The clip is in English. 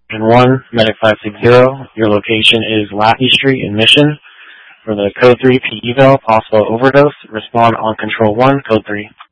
Version 1, Medic 560. Your location is Laffey Street in Mission. For the Code 3 P eval, possible overdose, respond on Control 1, Code 3.